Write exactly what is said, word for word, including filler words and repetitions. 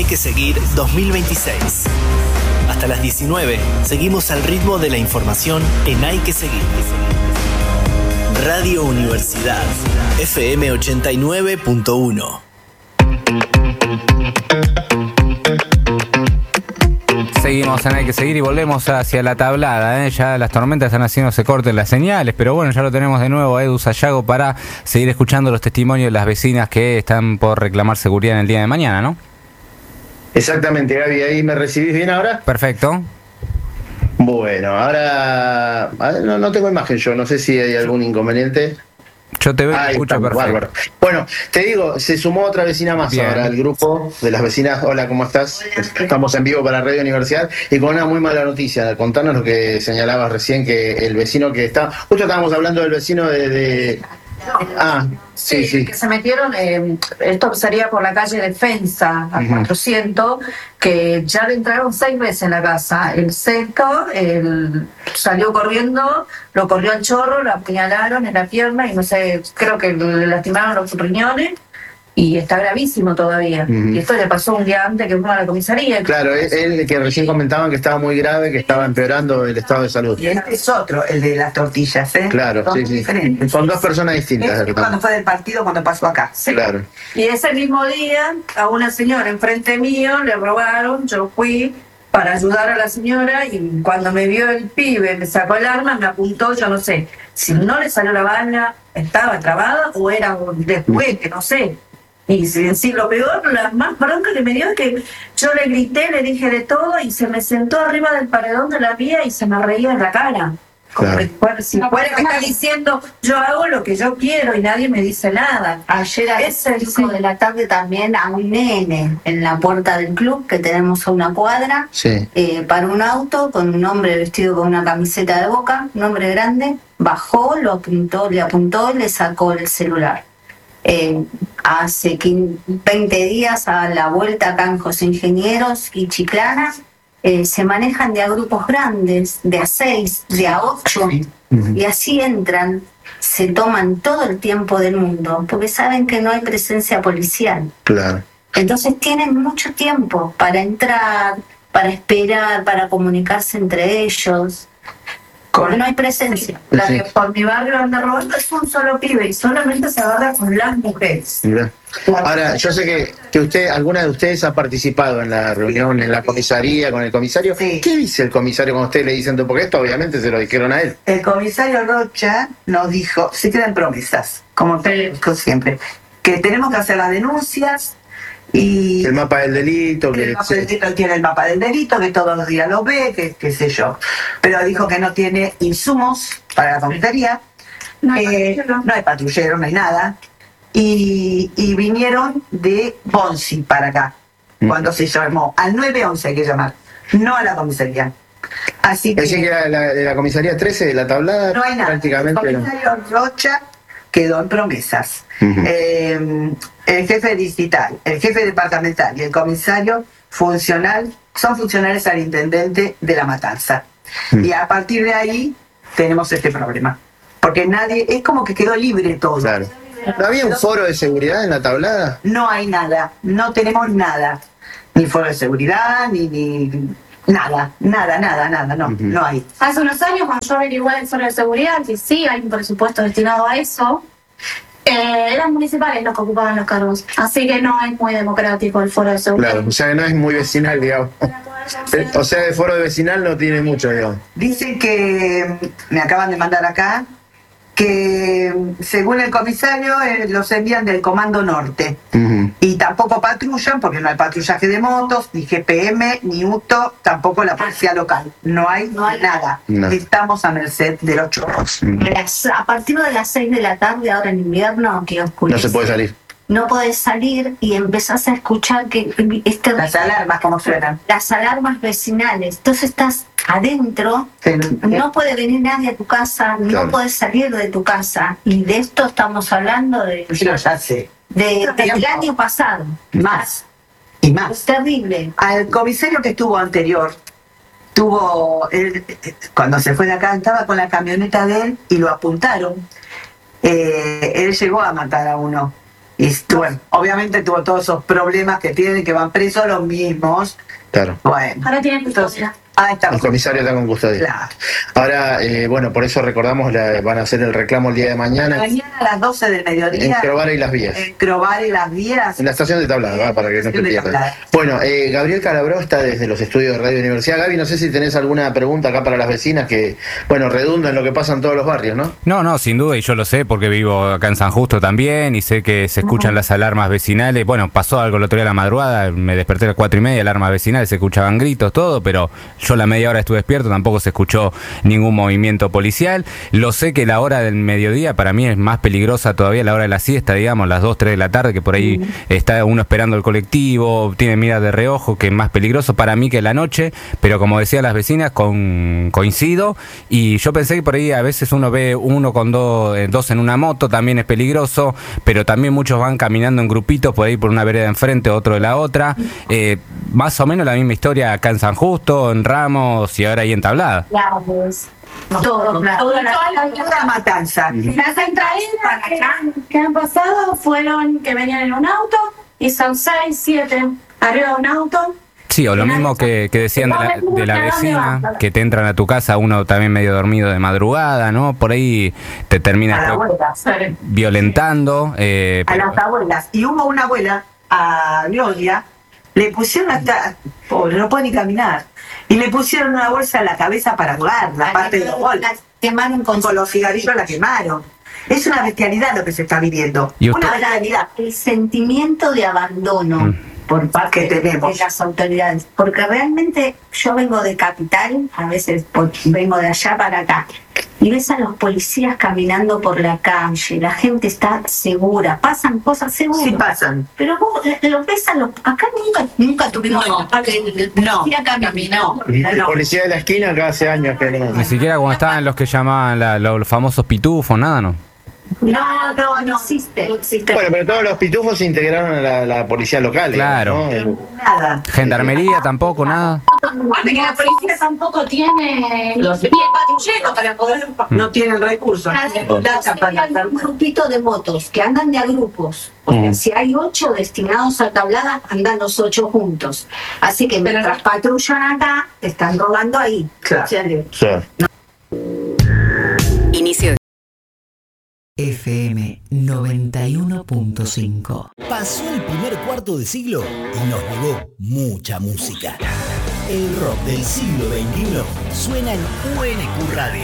que seguir dos mil veintiséis. Hasta las diecinueve, seguimos al ritmo de la información en Hay que seguir. Radio Universidad, F M ochenta y nueve punto uno. Seguimos en Hay que seguir y volvemos hacia la tablada, ¿eh? Ya las tormentas están haciendo se corten las señales, pero bueno, ya lo tenemos de nuevo a Edu Sayago para seguir escuchando los testimonios de las vecinas que están por reclamar seguridad en el día de mañana, ¿no? Exactamente, Gaby, ¿ahí me recibís bien ahora? Perfecto. Bueno, ahora a ver, no, no tengo imagen yo, no sé si hay algún inconveniente. Yo te veo y Ahí escucho está, perfecto. bárbaro. Bueno, te digo, se sumó otra vecina más Bien. ahora al grupo de las vecinas. Hola, ¿cómo estás? Estamos en vivo para Radio Universidad y con una muy mala noticia. Contanos lo que señalabas recién, que el vecino que está... Justo estábamos hablando del vecino de... de... Ah, sí, sí. Que se metieron, eh, esto sería por la calle Defensa, a Ujú. cuatrocientos, que ya le entraron seis veces en la casa. El sexto, el, salió corriendo, lo corrió al chorro, lo apuñalaron en la pierna y no sé, creo que le lastimaron los riñones y está gravísimo todavía. Ujú. Y esto le pasó un día antes que fuimos a la comisaría. Claro, es el que recién comentaban que estaba muy grave, que estaba empeorando el estado de salud. Y este es otro, el de las tortillas, ¿eh? Claro, Son sí, sí. diferentes. Son dos personas distintas. Es ¿verdad? cuando fue del partido, cuando pasó acá. Sí. Claro. Y ese mismo día, a una señora enfrente mío le robaron, yo fui para ayudar a la señora y cuando me vio el pibe, me sacó el arma, me apuntó, yo no sé, si no le salió la bala, estaba trabada o era un después, no sé. Y si, si lo peor, la más bronca que me dio es que yo le grité, le dije de todo y se me sentó arriba del paredón de la vía y se me reía en la cara. Como Claro. que fuera- si fuera que está diciendo, yo hago lo que yo quiero y nadie me dice nada. Ayer a Es las el- cinco de la tarde también a un nene en la puerta del club que tenemos a una cuadra, Sí. eh, para un auto con un hombre vestido con una camiseta de Boca, un hombre grande, bajó, lo apuntó, le apuntó y le sacó el celular. Eh, hace quince, veinte días a la vuelta acá en José Ingenieros y Chiclana, eh, se manejan de a grupos grandes, de a seis, de a ocho, Ujú. y así entran, se toman todo el tiempo del mundo, porque saben que no hay presencia policial. Claro. Entonces tienen mucho tiempo para entrar, para esperar, para comunicarse entre ellos. Porque no hay presencia. La Sí. que por mi barrio anda robando es un solo pibe y solamente se agarra con las mujeres. Mirá. Ahora, yo sé que, que usted, alguna de ustedes ha participado en la reunión, en la comisaría, con el comisario. Sí. ¿Qué dice el comisario cuando ustedes le dicen todo? Porque esto obviamente se lo dijeron a él. El comisario Rocha nos dijo, se quedan promesas, como te digo siempre, que tenemos que hacer las denuncias y El mapa del delito, que que el mapa del delito tiene el mapa del delito, que todos los días lo ve, que qué sé yo. Pero dijo que no tiene insumos para la comisaría, No hay eh, patrullero. no hay patrullero, no hay nada. Y, y vinieron de Bonsi para acá, Mm. cuando se llamó. Al nueve once hay que llamar, no a la comisaría. Así Es que decir, que la, la, la comisaría trece de la tablada no hay nada. El prácticamente no. comisario Rocha quedó en promesas. Ujú. Eh, el jefe distrital, el jefe departamental y el comisario funcional son funcionarios al intendente de La Matanza. Mm. Y a partir de ahí tenemos este problema. Porque nadie, es como que quedó libre todo. Claro. ¿No había un foro de seguridad en la tablada? No hay nada, no tenemos nada. Ni foro de seguridad, ni, ni nada, nada, nada, nada, no, Ujú. no hay. Hace unos años, cuando yo averigué el foro de seguridad, que sí hay un presupuesto destinado a eso, eh, eran municipales los que ocupaban los cargos. Así que no es muy democrático el foro de seguridad. Claro, o sea que no es muy vecinal, digamos. O sea, el foro de vecinal no tiene mucho, digamos. Dicen que, me acaban de mandar acá, que según el comisario eh, los envían del Comando Norte. Ujú. Y tampoco patrullan, porque no hay patrullaje de motos, ni G P M, ni U T O, tampoco la policía local. No hay, No hay nada. No. Estamos a merced de los chorros. Las- a partir de las seis de la tarde, ahora en invierno, que No oscurece, se puede salir. no podés salir y empezás a escuchar que este, Las alarmas, como suenan. las alarmas vecinales. Entonces estás adentro, no puede venir nadie a tu casa, no Claro. podés salir de tu casa. Y de esto estamos hablando de, Yo ya sé. de- del año pasado. Más. Y Es más. terrible. Al comisario que estuvo anterior, tuvo, él, eh, cuando se fue de acá, estaba con la camioneta de él y lo apuntaron. Eh, él llegó a matar a uno. Y bueno, obviamente tuvo todos esos problemas que tienen, que van presos los mismos. Claro. Bueno. Ahora tienen custodia. Ah, está. El comisario está con custodia. Claro. Ahora, eh, bueno, por eso recordamos, la, van a hacer el reclamo el día de mañana. Mañana a las doce del mediodía. En Crovara y Las Vías. En Crovara y Las Vías. En la estación de Tablada, ¿va? Para que no te pierdas. Bueno, eh, Gabriel Calabró está desde los estudios de Radio Universidad. Gaby, no sé si tenés alguna pregunta acá para las vecinas que, bueno, redunda en lo que pasa en todos los barrios, ¿no? No, no, sin duda, y yo lo sé porque vivo acá en San Justo también y sé que se escuchan las alarmas vecinales. Bueno, pasó algo el otro día a la madrugada, me desperté a las cuatro y media, alarmas vecinales, se escuchaban gritos, todo, pero yo la media hora estuve despierto, tampoco se escuchó ningún movimiento policial. Lo sé que la hora del mediodía para mí es más peligrosa todavía, la hora de la siesta, digamos, las dos, tres de la tarde, que por ahí está uno esperando el colectivo, tiene miras de reojo, que es más peligroso para mí que la noche, pero como decían las vecinas, con, coincido, y yo pensé que por ahí a veces uno ve uno con dos, eh, dos en una moto, también es peligroso, pero también muchos van caminando en grupitos, por ahí por una vereda enfrente, otro de la otra, eh, más o menos la misma historia acá en San Justo, en Ramos y ahora ahí en Tablada. Claro, pues. Todo, Toda toda la la matanza. Las entraditas que, que han pasado fueron que venían en un auto y son seis, siete arriba de un auto. Sí, o lo mismo que, que decían de la, de la vecina, que te entran a tu casa, uno también medio dormido de madrugada, ¿no? Por ahí te terminas violentando. Eh, a pero... las abuelas. Y hubo una abuela, a Gloria, le pusieron hasta, pobre, no puede ni caminar, y le pusieron una bolsa en la cabeza para ahogar la parte de los golpes. Quemaron con, con los cigarrillos, la quemaron. Es una bestialidad lo que se está viviendo. ¿Y usted? Una bestialidad. el sentimiento de abandono Mm. por parte Que tenemos. de las autoridades, porque realmente yo vengo de capital, a veces por- vengo de allá para acá, y ves a los policías caminando por la calle, la gente está segura, pasan cosas seguras. Sí pasan. Pero vos eh, los ves a los... Acá nunca, nunca tuvimos... No, que el no, policía caminó. El policía de la esquina acá hace años que no. Ni siquiera cuando estaban los que llamaban la- los famosos pitufos, nada, ¿no? No, no, no existe. No existe. Bueno, pero todos los pitufos se integraron a la, la policía local. Claro. ¿no? Nada. Gendarmería tampoco, nada. Aparte que la policía tampoco tiene Los- pie patrullero para poder... No tienen recursos. Plata para Hay un grupito de motos que andan de a grupos. O sea, Mm. si hay ocho destinados a Tablada, andan los ocho juntos. Así que mientras patrullan acá, te están robando ahí. Claro. O sea, le- O sea, Inicio. F M noventa y uno punto cinco. Pasó el primer cuarto de siglo y nos legó mucha música. El rock del siglo veintiuno suena en U N Q Radio.